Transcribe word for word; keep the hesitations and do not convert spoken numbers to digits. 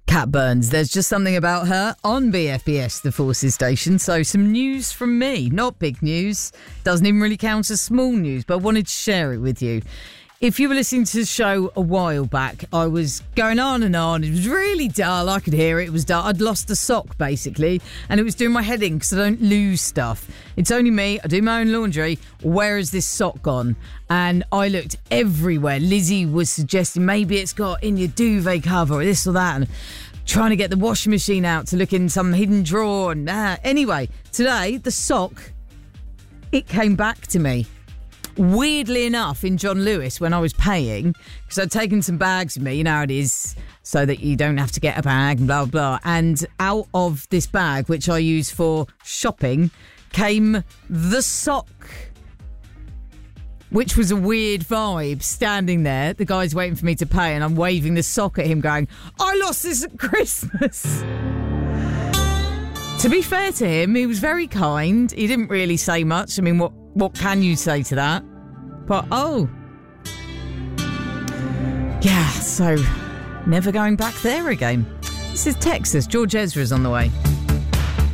Cat Burns, there's just something about her on B F B S, the Forces station. So some news from me, not big news, doesn't even really count as small news, but I wanted to share it with you. If you were listening to the show a while back, I was going on and on. It was really dull. I could hear it. It was dull. I'd lost a sock, basically, and it was doing my head in because I don't lose stuff. It's only me. I do my own laundry. Where has this sock gone? And I looked everywhere. Lizzie was suggesting maybe it's got in your duvet cover or this or that, and trying to get the washing machine out to look in some hidden drawer. And uh, anyway, today, the sock, it came back to me. Weirdly enough, in John Lewis, when I was paying, because I'd taken some bags with me, you know how it is, so that you don't have to get a bag and blah, blah. And out of this bag, which I use for shopping, came the sock, which was a weird vibe, standing there. The guy's waiting for me to pay, and I'm waving the sock at him going, I lost this at Christmas. To be fair to him, he was very kind. He didn't really say much. I mean, what what can you say to that? But, oh. Yeah, so never going back there again. This is Texas. George Ezra's on the way.